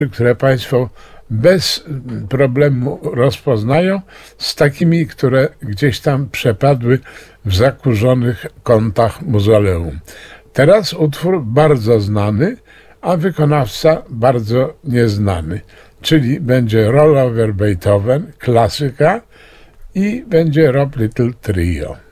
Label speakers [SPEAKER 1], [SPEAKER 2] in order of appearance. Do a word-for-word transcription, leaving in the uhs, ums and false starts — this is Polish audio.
[SPEAKER 1] które Państwo bez problemu rozpoznają, z takimi, które gdzieś tam przepadły w zakurzonych kątach mauzoleum. Teraz utwór bardzo znany, a wykonawca bardzo nieznany, czyli będzie Rollover Beethoven, klasyka, i będzie Rob Little Trio.